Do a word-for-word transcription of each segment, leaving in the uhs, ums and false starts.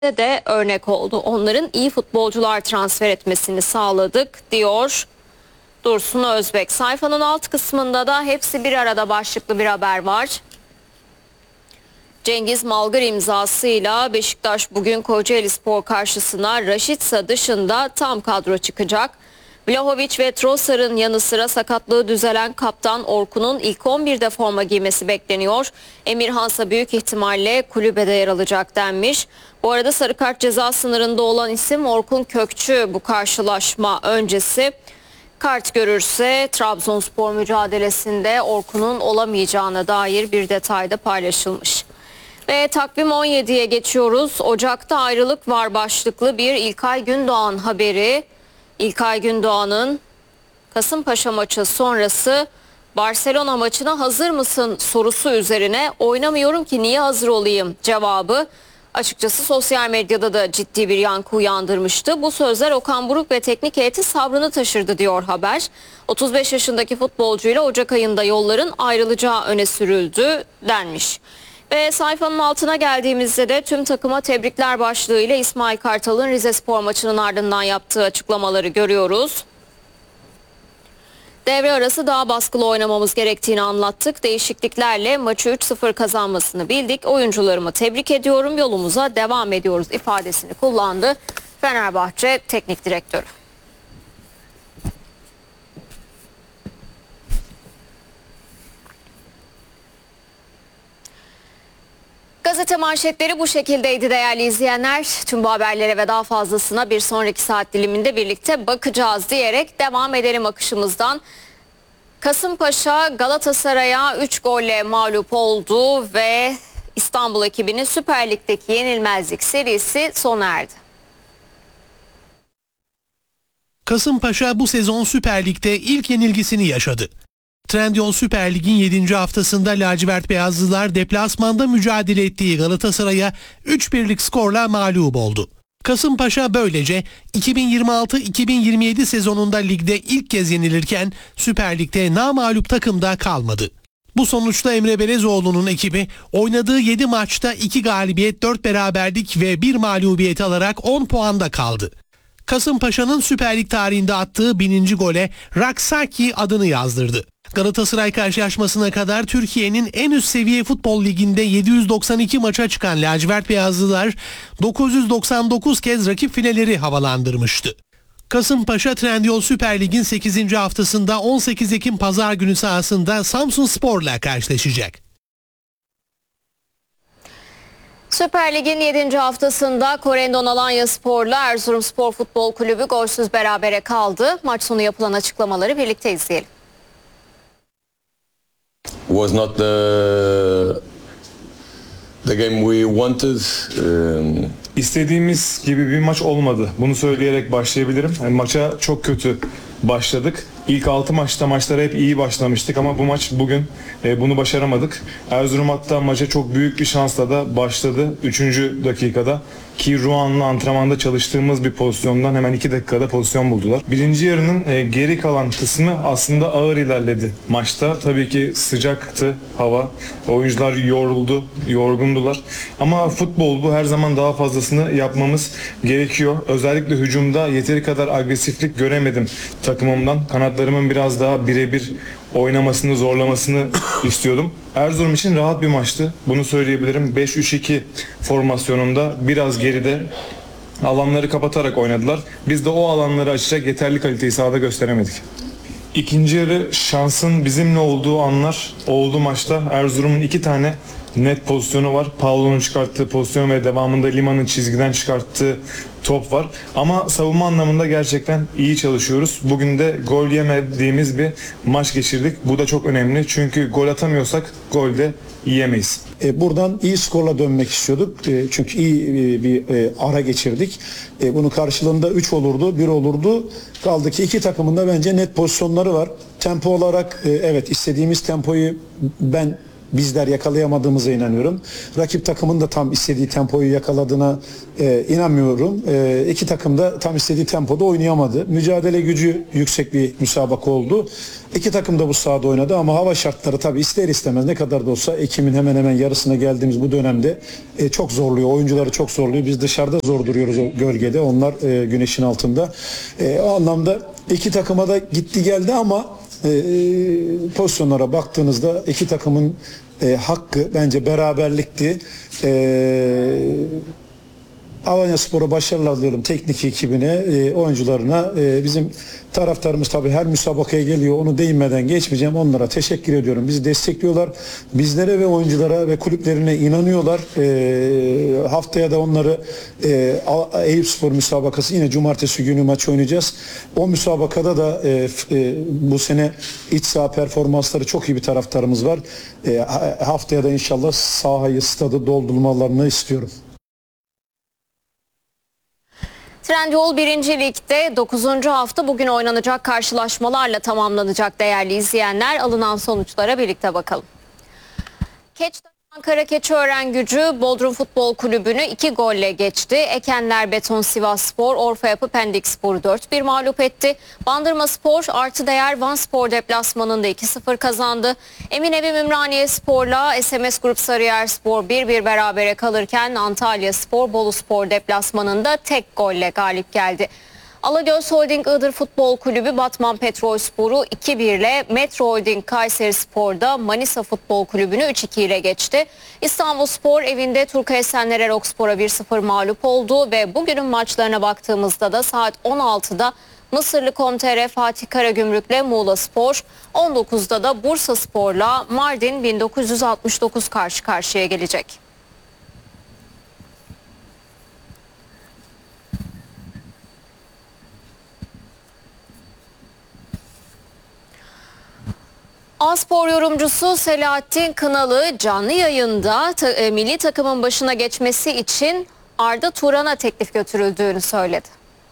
de örnek oldu. Onların iyi futbolcular transfer etmesini sağladık diyor Dursun Özbek. Sayfanın alt kısmında da hepsi bir arada başlıklı bir haber var. Cengiz Malgır imzasıyla Beşiktaş bugün Kocaelispor karşısına Rashica dışında tam kadro çıkacak. Vlahovic ve Trossard'ın yanı sıra sakatlığı düzelen kaptan Orkun'un ilk on birde forma giymesi bekleniyor. Emirhansa büyük ihtimalle kulübede yer alacak denmiş. Bu arada sarı kart ceza sınırında olan isim Orkun Kökçü bu karşılaşma öncesi. Kart görürse Trabzonspor mücadelesinde Orkun'un olamayacağına dair bir detay da paylaşılmış. Ve takvim on yediye geçiyoruz. Ocak'ta ayrılık var başlıklı bir İlkay Gündoğan haberi. İlkay Gündoğan'ın Kasımpaşa maçı sonrası Barcelona maçına hazır mısın sorusu üzerine oynamıyorum ki niye hazır olayım cevabı açıkçası sosyal medyada da ciddi bir yankı uyandırmıştı. Bu sözler Okan Buruk ve teknik heyeti sabrını taşırdı diyor haber. otuz beş yaşındaki futbolcuyla Ocak ayında yolların ayrılacağı öne sürüldü denmiş. Ve sayfanın altına geldiğimizde de tüm takıma tebrikler başlığıyla İsmail Kartal'ın Rizespor maçının ardından yaptığı açıklamaları görüyoruz. Devre arası daha baskılı oynamamız gerektiğini anlattık. Değişikliklerle maçı üç sıfır kazanmasını bildik. Oyuncularımı tebrik ediyorum, yolumuza devam ediyoruz ifadesini kullandı Fenerbahçe Teknik Direktörü. Gazete manşetleri bu şekildeydi değerli izleyenler. Tüm bu haberlere ve daha fazlasına bir sonraki saat diliminde birlikte bakacağız diyerek devam edelim akışımızdan. Kasımpaşa Galatasaray'a üç golle mağlup oldu ve İstanbul ekibinin Süper Lig'deki yenilmezlik serisi sona erdi. Kasımpaşa bu sezon Süper Lig'de ilk yenilgisini yaşadı. Trendyol Süper Lig'in yedinci haftasında lacivert beyazlılar deplasmanda mücadele ettiği Galatasaray'a üç birlik skorla mağlup oldu. Kasımpaşa böylece iki bin yirmi altı iki bin yirmi yedi sezonunda ligde ilk kez yenilirken Süper Lig'de namağlup takımda kalmadı. Bu sonuçta Emre Belezoğlu'nun ekibi oynadığı yedi maçta iki galibiyet, dört beraberlik ve bir mağlubiyet alarak on puanda kaldı. Kasımpaşa'nın Süper Lig tarihinde attığı bininci gole Raksaki adını yazdırdı. Galatasaray karşılaşmasına kadar Türkiye'nin en üst seviye futbol liginde yedi yüz doksan iki maça çıkan lacivert beyazlılar dokuz yüz doksan dokuz kez rakip fileleri havalandırmıştı. Kasımpaşa Trendyol Süper Lig'in sekizinci haftasında on sekiz Ekim Pazar günü sahasında Samsunspor'la karşılaşacak. Süper Lig'in yedinci haftasında Korendon Alanyaspor'la Erzurumspor Futbol Kulübü golsüz berabere kaldı. Maç sonu yapılan açıklamaları birlikte izleyelim. Was not the the game we wanted. Um... İstediğimiz gibi bir maç olmadı. Bunu söyleyerek başlayabilirim. Yani maça çok kötü başladık. İlk altı maçta maçlara hep iyi başlamıştık ama bu maç bugün e, bunu başaramadık. Erzurum hatta maça çok büyük bir şansla da başladı. üçüncü dakikada ki Ruan'la antrenmanda çalıştığımız bir pozisyondan hemen iki dakikada pozisyon buldular. Birinci yarının e, geri kalan kısmı aslında ağır ilerledi maçta. Tabii ki sıcaktı hava. Oyuncular yoruldu, yorgundular. Ama futbol bu, her zaman daha fazlasını yapmamız gerekiyor. Özellikle hücumda yeteri kadar agresiflik göremedim takımımdan. Kanatlarımın biraz daha birebir oynamasını, zorlamasını istiyordum. Erzurum için rahat bir maçtı. Bunu söyleyebilirim. beş üç iki formasyonunda biraz geride alanları kapatarak oynadılar. Biz de o alanları açacak yeterli kaliteyi sahada gösteremedik. İkinci yarı şansın bizimle olduğu anlar oldu maçta. Erzurum'un iki tane net pozisyonu var. Paulo'nun çıkarttığı pozisyon ve devamında Lima'nın çizgiden çıkarttığı top var. Ama savunma anlamında gerçekten iyi çalışıyoruz. Bugün de gol yemediğimiz bir maç geçirdik. Bu da çok önemli. Çünkü gol atamıyorsak gol de yiyemeyiz. Buradan iyi skorla dönmek istiyorduk. Çünkü iyi bir ara geçirdik. Bunun karşılığında üç olurdu, bir olurdu. Kaldı ki iki takımın da bence net pozisyonları var. Tempo olarak evet istediğimiz tempoyu ben bizler yakalayamadığımıza inanıyorum. Rakip takımın da tam istediği tempoyu yakaladığına e, inanmıyorum. E, iki takım da tam istediği tempoda oynayamadı. Mücadele gücü yüksek bir müsabaka oldu. İki takım da bu sahada oynadı ama hava şartları tabii ister istemez ne kadar da olsa Ekim'in hemen hemen yarısına geldiğimiz bu dönemde e, çok zorluyor. Oyuncuları çok zorluyor. Biz dışarıda zor duruyoruz o gölgede. Onlar e, güneşin altında. E, o anlamda iki takıma da gitti geldi ama e, pozisyonlara baktığınızda iki takımın e, hakkı bence beraberlikti. E, Alanyaspor'a başarılar diliyorum teknik ekibine, e, oyuncularına. E, bizim taraftarımız tabii her müsabakaya geliyor. Onu değinmeden geçmeyeceğim. Onlara teşekkür ediyorum. Bizi destekliyorlar. Bizlere ve oyunculara ve kulüplerine inanıyorlar. E, haftaya da onları e, Eyüpspor müsabakası yine cumartesi günü maç oynayacağız. O müsabakada da e, e, bu sene iç saha performansları çok iyi bir taraftarımız var. E, haftaya da inşallah sahayı, stadı doldurmalarını istiyorum. Trendyol birinci Lig'de dokuzuncu hafta bugün oynanacak karşılaşmalarla tamamlanacak değerli izleyenler. Alınan sonuçlara birlikte bakalım. Keçiören Ankara Keçiören-Gücü Bodrum Futbol Kulübü'nü iki golle geçti. Ekenler Beton Sivasspor, Orfa Yapı Pendikspor'u dört bir mağlup etti. Bandırmaspor artı değer Vanspor deplasmanında iki sıfır kazandı. Eminönü Ümraniyespor'la S M S Grup Sarıyerspor bir bir berabere kalırken Antalyaspor Boluspor deplasmanında tek golle galip geldi. Alagöz Holding Iğdır Futbol Kulübü Batman Petrolspor'u iki bir ile Metro Holding Kayserispor'da Manisa Futbol Kulübü'nü üç iki ile geçti. İstanbulspor evinde Turku Esenler Erokspor'a bir sıfır mağlup oldu ve bugünün maçlarına baktığımızda da saat on altıda Mısırlı Komtere Fatih Karagümrük'le Muğlaspor, on dokuzda da Bursaspor'la Mardin bin dokuz yüz altmış dokuz karşı karşıya gelecek. A-Spor yorumcusu Selahattin Kınalı canlı yayında ta, e, milli takımın başına geçmesi için Arda Turan'a teklif götürüldüğünü söyledi.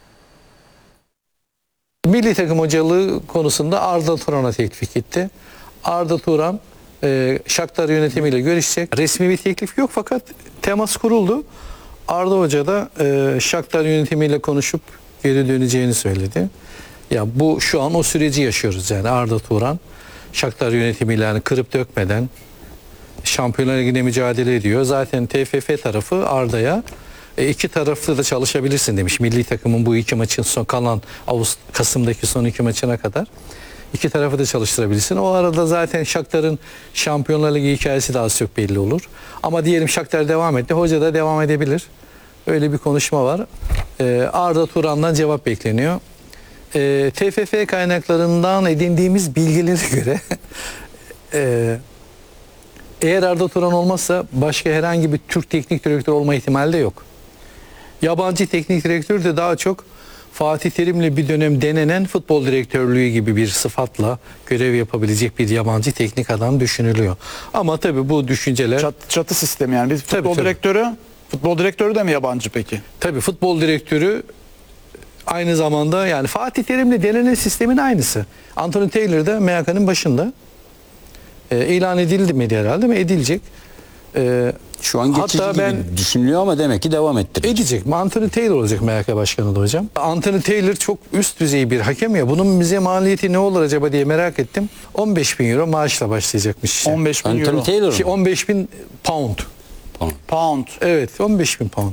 Milli takım hocalığı konusunda Arda Turan'a teklif gitti. Arda Turan e, Shakhtar yönetimiyle görüşecek. Resmi bir teklif yok fakat temas kuruldu. Arda Hoca da e, Shakhtar yönetimiyle konuşup geri döneceğini söyledi. Ya bu şu an o süreci yaşıyoruz yani Arda Turan. Shakhtar yönetimiyle yani kırıp dökmeden Şampiyonlar Ligi'nde mücadele ediyor. Zaten T F F tarafı Arda'ya e, iki taraflı da çalışabilirsin demiş. Milli takımın bu iki maçın son kalan Ağustos, Kasım'daki son iki maçına kadar iki tarafı da çalıştırabilirsin. O arada zaten Shakhtar'ın Şampiyonlar Ligi hikayesi daha az çok belli olur. Ama diyelim Shakhtar devam etti. Hoca da devam edebilir. Öyle bir konuşma var. E, Arda Turan'dan cevap bekleniyor. E, T F F kaynaklarından edindiğimiz bilgilere göre e, eğer Arda Turan olmazsa başka herhangi bir Türk teknik direktör olma ihtimali de yok. Yabancı teknik direktör de daha çok Fatih Terim'le bir dönem denenen futbol direktörlüğü gibi bir sıfatla görev yapabilecek bir yabancı teknik adam düşünülüyor. Ama tabii bu düşünceler... Çat, çatı sistemi yani. Biz futbol Tabii, tabii. direktörü, futbol direktörü de mi yabancı peki? Tabii futbol direktörü aynı zamanda yani Fatih Terim'le denenen sistemin aynısı. Anthony Taylor da M H K'nın başında. E, ilan edildi mi herhalde mi? Edilecek. E, Şu an geçici hatta gibi ben düşünülüyor ama demek ki devam ettirecek. edecek. Anthony Taylor olacak M H K başkanı da hocam. Anthony Taylor çok üst düzey bir hakem ya. Bunun bize maliyeti ne olur acaba diye merak ettim. on beş bin euro maaşla başlayacakmış işte. on beş bin Anthony euro. Taylor Şey, mu? on beş bin pound. Pound. Evet, on beş bin pound.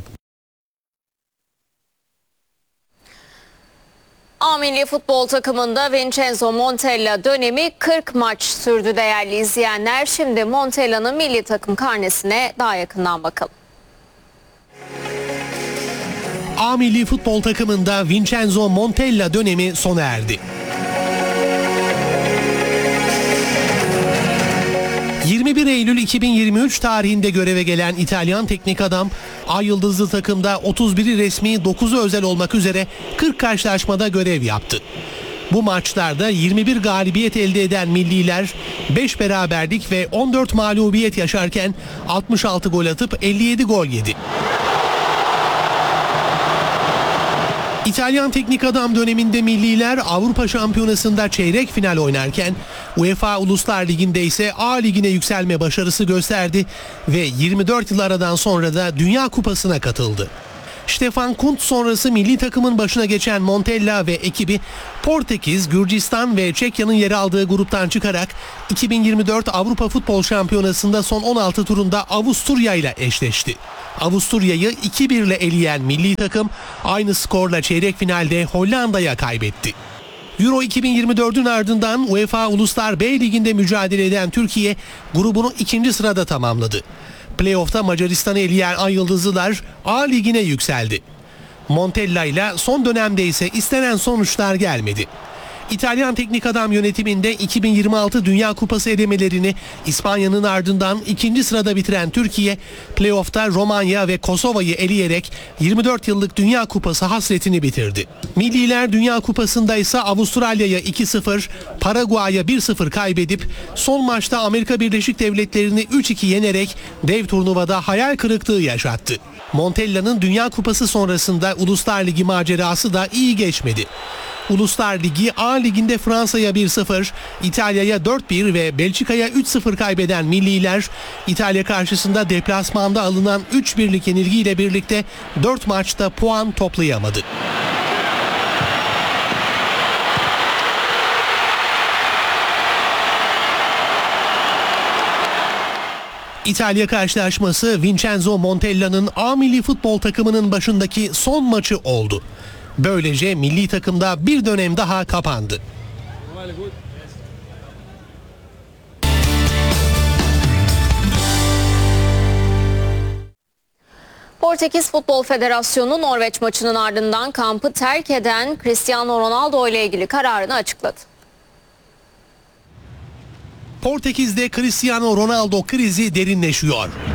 A milli futbol takımında Vincenzo Montella dönemi kırk maç sürdü değerli izleyenler. Şimdi Montella'nın milli takım karnesine daha yakından bakalım. A milli futbol takımında Vincenzo Montella dönemi sona erdi. yirmi bir Eylül iki bin yirmi üç tarihinde göreve gelen İtalyan teknik adam, Ay Yıldızlı takımda otuz biri resmi, dokuzu özel olmak üzere kırk karşılaşmada görev yaptı. Bu maçlarda yirmi bir galibiyet elde eden milliler beş beraberlik ve on dört mağlubiyet yaşarken altmış altı gol atıp elli yedi gol yedi. İtalyan teknik adam döneminde milliler Avrupa Şampiyonası'nda çeyrek final oynarken UEFA Uluslar Ligi'nde ise A Ligi'ne yükselme başarısı gösterdi ve yirmi dört yıl aradan sonra da Dünya Kupası'na katıldı. Stefan Kuntz sonrası milli takımın başına geçen Montella ve ekibi Portekiz, Gürcistan ve Çekya'nın yer aldığı gruptan çıkarak iki bin yirmi dört Avrupa Futbol Şampiyonası'nda son on altı turunda Avusturya ile eşleşti. Avusturya'yı iki bir ile eleyen milli takım aynı skorla çeyrek finalde Hollanda'ya kaybetti. Euro iki bin yirmi dördün ardından UEFA Uluslar B Ligi'nde mücadele eden Türkiye grubunu ikinci sırada tamamladı. Playoff'ta Macaristan'ı eleyen Ay Yıldızlılar A Ligi'ne yükseldi. Montella ile son dönemde ise istenen sonuçlar gelmedi. İtalyan teknik adam yönetiminde iki bin yirmi altı Dünya Kupası elemelerini İspanya'nın ardından ikinci sırada bitiren Türkiye, playoff'ta Romanya ve Kosova'yı eleyerek yirmi dört yıllık Dünya Kupası hasretini bitirdi. Milliler Dünya Kupası'nda ise Avustralya'ya iki sıfır, Paraguay'a bir sıfır kaybedip son maçta Amerika Birleşik Devletleri'ni üç iki yenerek dev turnuvada hayal kırıklığı yaşattı. Montella'nın Dünya Kupası sonrasında Uluslar Ligi macerası da iyi geçmedi. Uluslar Ligi A Ligi'nde Fransa'ya bir sıfır, İtalya'ya dört bir ve Belçika'ya üç sıfır kaybeden milliler, İtalya karşısında deplasmanda alınan üç birlik yenilgiyle birlikte dört maçta puan toplayamadı. İtalya karşılaşması Vincenzo Montella'nın A milli futbol takımının başındaki son maçı oldu. Böylece milli takımda bir dönem daha kapandı. Portekiz Futbol Federasyonu Norveç maçının ardından kampı terk eden Cristiano Ronaldo ile ilgili kararını açıkladı. Portekiz'de Cristiano Ronaldo krizi derinleşiyor.